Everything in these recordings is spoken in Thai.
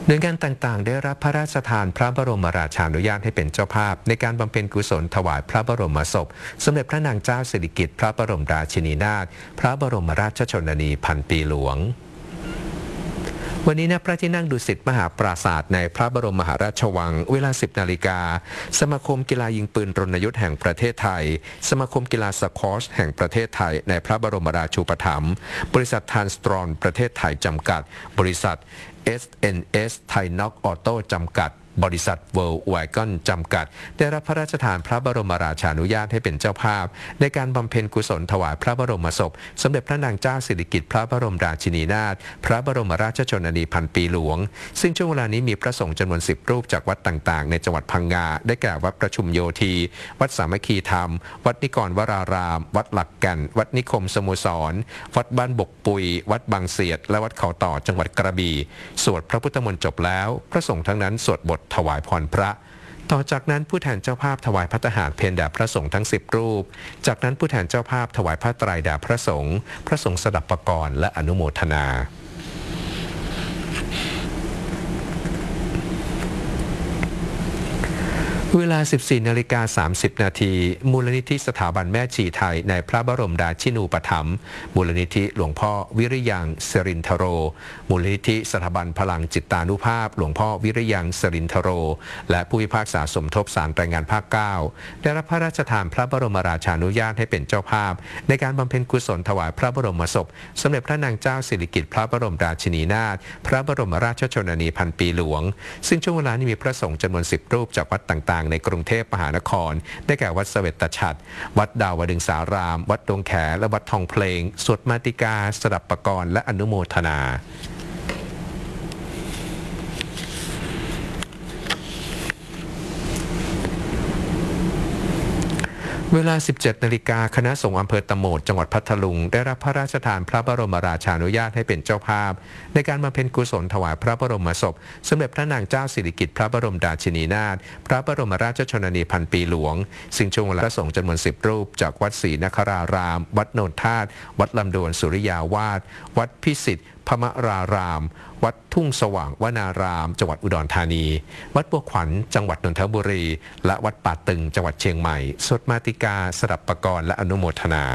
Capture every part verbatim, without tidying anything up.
หน่วยงานต่างๆได้รับพระราชทานพระบรมราชานุญาตให้เป็นเจ้าภาพในการบำเพ็ญกุศลถวายพระบรมศพสมเด็จพระนางเจ้าสิริกิติ์พระบรมราชินีนาถพระบรมราชชนนีพันปีหลวงวันนี้ณพระที่นั่งดุสิตมหาปราสาทในพระบรมมหาราชวังเวลา สิบนาฬิกาสมาคมกีฬายิงปืนรณยุทธ์แห่งประเทศไทยสมาคมกีฬาสควอชแห่งประเทศไทยในพระบรมราชูปถัมภ์บริษัททานสตรอนประเทศไทยจำกัดบริษัท เอส เอ็น เอส ไทยน็อกออโต้จำกัดบริษัทเวิลด์ไวกอนจำกัดได้รับพระราชทานพระบรมราชานุญาตให้เป็นเจ้าภาพในการบำเพ็ญกุศลถวายพระบรมศพสมเด็จพระนางเจ้าสิริกิติ์พระบรมราชินีนาถพระบรมราชชนนีพันปีหลวงซึ่งช่วงเวลานี้มีพระสงฆ์จำนวนสิบรูปจากวัดต่างๆในจังหวัดพังงาได้แก่วัดประชุมโยธีวัดสามัคคีธรรมวัดนิกรวรารามวัดหลักแก่นวัดนิคมสโมสรวัดบ้านบกปุยวัดบางเสียดและวัดเขาต่อจังหวัดกระบี่สวดพระพุทธมนต์จบแล้วพระสงฆ์ทั้งนั้นสวดบทถวายพรพระต่อจากนั้นผู้แทนเจ้าภาพถวายภัตตาหารเพลแด่พระสงฆ์ทั้งสิบรูปจากนั้นผู้แทนเจ้าภาพถวายผ้าไตรแด่พระสงฆ์พระสงฆ์สดับปกรณ์และอนุโมทนาเวลา สิบสี่นาฬิกาสามสิบนาทีมูลนิธิสถาบันแม่ชีไทยในพระบรมราชินูปถัมภ์มูลนิธิหลวงพ่อวิริยังสรินทโรมูลนิธิสถาบันพลังจิตตานุภาพหลวงพ่อวิริยังสรินทโรและผู้พิพากษาสมทบศาลแรงงานภาคเก้าได้รับพระราชทานพระบรมราชานุญาตให้เป็นเจ้าภาพในการบำเพ็ญกุศลถวายพระบรมศพสมเด็จพระนางเจ้าสิริกิติ์พระบรมราชินีนาถพระบรมราชชนนีพันปีหลวงซึ่งช่วงเวลานี้มีพระสงฆ์จำนวนสิบรูปจากวัดต่างในกรุงเทพมหานครได้แก่วัดเสวตฉัตรวัดดาวดึงสารามวัดดงแขและวัดทองเพลงสวดมาติกาสดับปกรณ์และอนุโมทนาเวลา สิบเจ็ดนาฬิกาคณะสงฆ์อำเภอตะโหมดจังหวัดพัทลุงได้รับพระราชทานพระบรมราชานุญาตให้เป็นเจ้าภาพในการบำเพ็ญกุศลถวายพระบรมศพสมเด็จพระนางเจ้าสิริกิติ์พระบรมราชินีนาถพระบรมราชชนนีพันปีหลวงซึ่งช่วงเวลาพระสงฆ์จำนวนสิบรูปจากวัดศรีนครารามวัดโนนธาตุวัดลำดวนสุริยาวาสวัดพิสิทธิ์พมรารามวัดทุ่งสว่างวนารามจังหวัดอุดรธานีวัดบัวขวัญจังหวัดนนทบุรีและวัดป่าตึงจังหวัดเชียงใหม่สวดมาติกาสดับปกรณ์และอนุโมทนา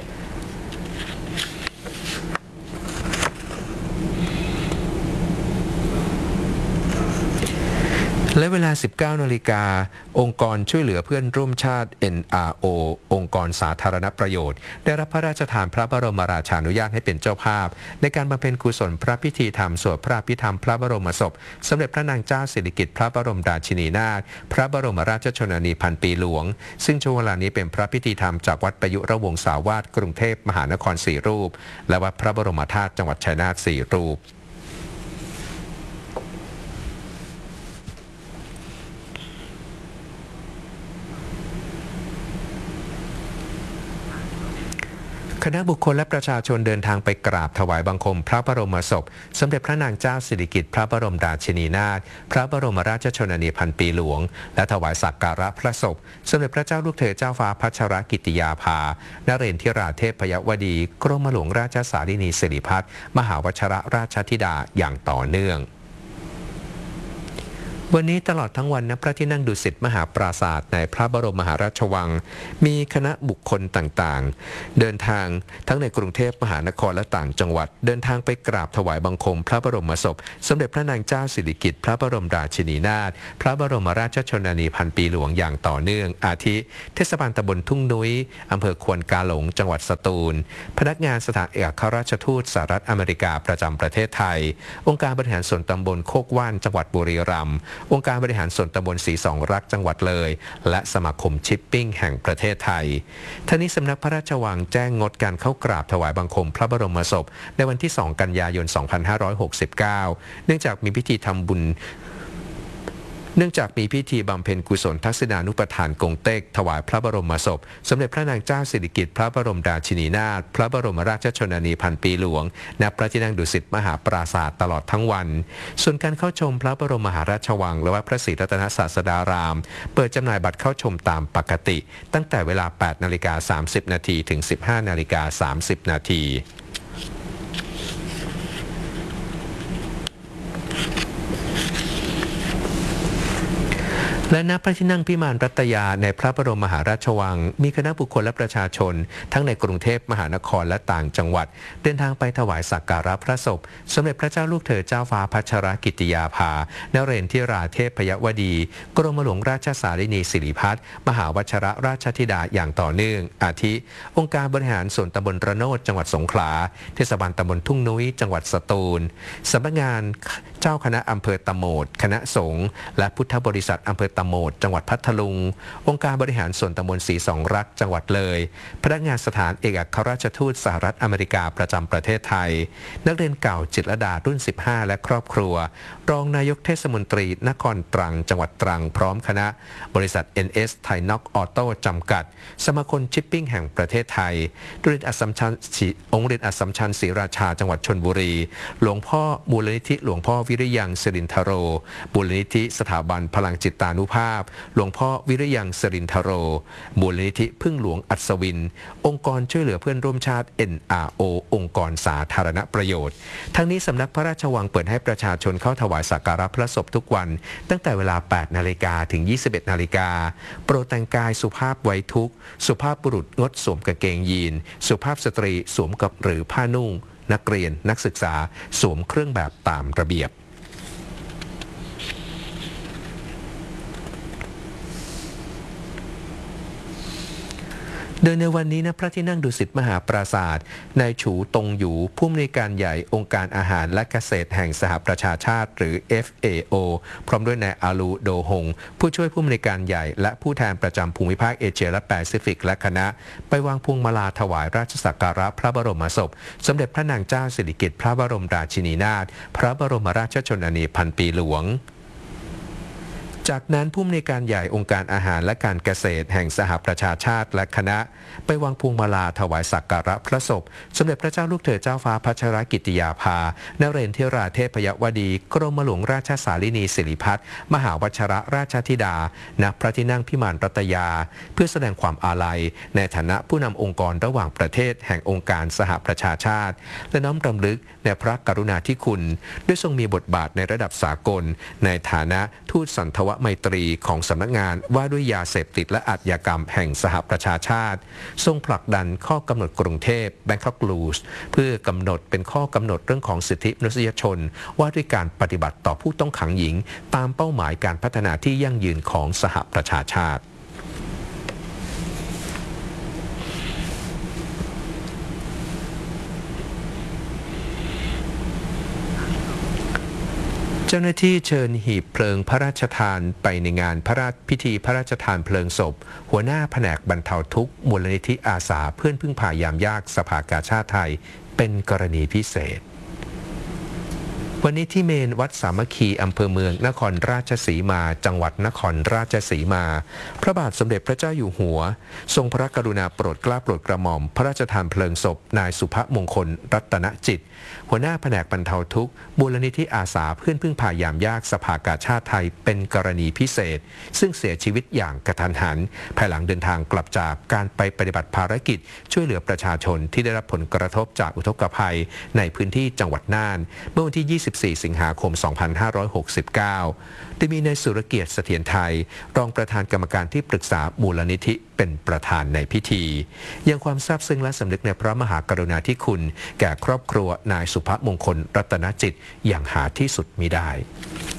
และเวลา สิบเก้านาฬิกาองค์กรช่วยเหลือเพื่อนร่วมชาติ เอ็น อาร์ โอ องค์กรสาธารณประโยชน์ได้รับพระราชทานพระบรมราชานุญาตให้เป็นเจ้าภาพในการบำเพ็ญกุศลพระพิธีธรรมสวดพระอภิธรรมพระบรมศพสมเด็จพระนางเจ้าสิริกิติ์พระบรมราชินีนาถพระบรมราชชนนีพันปีหลวงซึ่งช่วงเวลานี้เป็นพระพิธีธรรมจากวัดประยุรวงศาวาสกรุงเทพมหานครสี่รูปและวัดพระบรมธาตุจังหวัดชัยนาทสี่รูปคณะบุคคลและประชาชนเดินทางไปกราบถวายบังคมพระบรมศพสมเด็จพระนางเจ้าสิริกิติ์พระบรมราชินีนาถพระบรมราชชนนีพันปีหลวงและถวายสักการะพระศพสมเด็จพระเจ้าลูกเธอเจ้าฟ้าพัชรกิติยาภานเรนทิราเทพยวดีกรมหลวงราชสารินีสิริพัฒน์มหาวชรราชธิดาอย่างต่อเนื่องวันนี้ตลอดทั้งวันณพระที่นั่งดุสิตมหาปราสาทในพระบรมมหาราชวังมีคณะบุคคลต่างๆเดินทางทั้งในกรุงเทพมหานครและต่างจังหวัดเดินทางไปกราบถวายบังคมพระบรมศพสมเด็จพระนางเจ้าสิริกิติ์พระบรมราชินีนาถพระบรมราชชนนีพันปีหลวงอย่างต่อเนื่องอาทิเทศบาลตำบลทุ่งนุ้ยอำเภอควนกาหลงจังหวัดสตูลพนักงานสถานเอกอัครราชทูตสหรัฐอเมริกาประจำประเทศไทยองค์การบริหารส่วนตำบลโคกว่านจังหวัดบุรีรัมย์องค์การบริหารส่วนตำบลศรีสองรักจังหวัดเลยและสมาคมชิปปิ้งแห่งประเทศไทยท่านี้สำนักพระราชวังแจ้งงดการเข้ากราบถวายบังคมพระบรมศพในวันที่สองกันยายนสองพันห้าร้อยหกสิบเก้าเนื่องจากมีพิธีทำบุญเนื่องจากมีพิธีบำเพ็ญกุศลทักษิณานุปทานกงเต็กถวายพระบรมศพสมเด็จพระนางเจ้าสิริกิติ์พระบรมราชินีนาถพระบรมราชชนนีพันปีหลวงณพระที่นั่งดุสิตมหาปราสาทตลอดทั้งวันส่วนการเข้าชมพระบรมมหาราชวังและวัดพระศรีรัตนศาสดารามเปิดจำหน่ายบัตรเข้าชมตามปกติตั้งแต่เวลา แปดนาฬิกาสามสิบนาทีถึง สิบห้านาฬิกาสามสิบนาทีและณพระที่นั่งพิมานรัตยาในพระบรมมหาราชวังมีคณะบุคคลและประชาชนทั้งในกรุงเทพมหานครและต่างจังหวัดเดินทางไปถวายสักการะพระศพสมเด็จพระเจ้าลูกเธอเจ้าฟ้าพัชรกิติยาภานเรศทิราเทพยวดีกรมหลวงราชสารินีสิริพัฒน์มหาวชรราชธิดาอย่างต่อเนื่องอาทิองค์การบริหารส่วนตำบลระโนดจังหวัดสงขลาเทศบาลตำบลทุ่งนุ้ยจังหวัดสตูลสำนักงานเจ้าคณะอำเภอตะโหมดคณะสงฆ์และพุทธบริษัทอำเภอตะโหมดจังหวัดพัทลุงองค์การบริหารส่วนตำบลศรีสองรักจังหวัดเลยพนักงานสถานเอกอัครราชทูตสหรัฐอเมริกาประจำประเทศไทยนักเรียนเก่าจิตรลดารุ่นสิบห้าและครอบครัวรองนายกเทศมนตรีนครตรังจังหวัดตรังพร้อมคณะบริษัท เอ็น เอส ไทยน็อกออโต้จำกัดสมาคมชิปปิ้งแห่งประเทศไทยโรงเรียนอัสสัมชัญองค์เรียนอัสสัมชัญศรีราชาจังหวัดชลบุรีหลวงพ่อมูลนิธิหลวงพ่อวิริยังสิรินทโรมูลนิธิสถาบันพลังจิตตานุภาพหลวงพ่อวิริยังสิรินทโรมูลนิธิพึ่งหลวงอัศวินองค์กรช่วยเหลือเพื่อนร่วมชาติ เอ็น อาร์ โอ องค์กรสาธารณประโยชน์ทั้งนี้สำนักพระราชวังเปิดให้ประชาชนเข้าถวายสักการะพระศพทุกวันตั้งแต่เวลา แปดนาฬิกา ถึง ยี่สิบเอ็ดนาฬิกาโปรดแต่งกายสุภาพไว้ทุกข์สุภาพบุรุษงดสวมกางเกงยีนสุภาพสตรีสวมกับหรือผ้านุ่งนักเรียนนักศึกษาสวมเครื่องแบบตามระเบียบโดยในวันนี้นะพระที่นั่งดุสิตมหาปราสาทนายฉูตงหยูผู้อำนวยการใหญ่องค์การอาหารและเกษตรแห่งสหประชาชาติหรือ เอฟ เอ โอ พร้อมด้วยนายอาลูโดฮงผู้ช่วยผู้อำนวยการใหญ่และผู้แทนประจำภูมิภาคเอเชียและแปซิฟิกและคณะไปวางพวงมาลาถวายราชสักการะพระบรมศพสมเด็จพระนางเจ้าสิริกิติ์พระบรมราชินีนาถพระบรมราชชนนีพันปีหลวงจากนั้นผู้อำนวยการใหญ่องค์การอาหารและการเกษตรแห่งสหประชาชาติและคณะไปวางพวงมาลาถวายสักการะพระศพสมเด็จพระเจ้าลูกเธอเจ้าฟ้าพัชรกิติยาภานเรศทิราเทพยวดีกรมหลวงราชสารินีสิริพัฒน์มหาวชรราชธิดาณพระที่นั่งพิมานรัตยาเพื่อแสดงความอาลัยในฐานะผู้นำองค์กรระหว่างประเทศแห่งองค์การสหประชาชาติและน้อมรำลึกในพระกรุณาธิคุณด้วยทรงมีบทบาทในระดับสากลในฐานะทูตสันทวไมตรีของสำนักงานว่าด้วยยาเสพติดและอาชญากรรมแห่งสหประชาชาติทรงผลักดันข้อกำหนดกรุงเทพ Bangkok Rules เพื่อกำหนดเป็นข้อกำหนดเรื่องของสิทธิมนุษยชนว่าด้วยการปฏิบัติต่อผู้ต้องขังหญิงตามเป้าหมายการพัฒนาที่ยั่งยืนของสหประชาชาติเจ้าหน้าที่เชิญหีบเพลิงพระราชทานไปในงานพระราชพิธีพระราชทานเพลิงศพหัวหน้าแผนกบรรเทาทุกข์มูลนิธิอาสาเพื่อนพึ่งพายามยากสภากาชาติไทยเป็นกรณีพิเศษวันนี้ที่เมนวัดสามัคคีอำเภอเมืองนครราชสีมาจังหวัดนครราชสีมาพระบาทสมเด็จพระเจ้าอยู่หัวทรงพระกรุณาโปรดเกล้าโปรดกระหม่อมพระราชทานเพลิงศพนายสุภมงคลรัตนจิตหัวหน้าแผนกบรรเทาทุกข์มูลนิธิอาสาเพื่อนพึ่งพายามยากสภากาชาติไทยเป็นกรณีพิเศษซึ่งเสียชีวิตอย่างกระทันหันภายหลังเดินทางกลับจากการไปปฏิบัติภารกิจช่วยเหลือประชาชนที่ได้รับผลกระทบจากอุทกภัยในพื้นที่จังหวัดน่านเมื่อวันที่ยี่สิบสี่สิงหาคมสองพันห้าร้อยหกสิบเก้าโดยมีนายสุรเกียรติเสถียรไทยรองประธานกรรมการที่ปรึกษามูลนิธิเป็นประธานในพิธียังความซาบซึ้งและสำนึกในพระมหากรุณาธิคุณแก่ครอบครัวนายสุภมงคลรัตนจิตอย่างหาที่สุดมิได้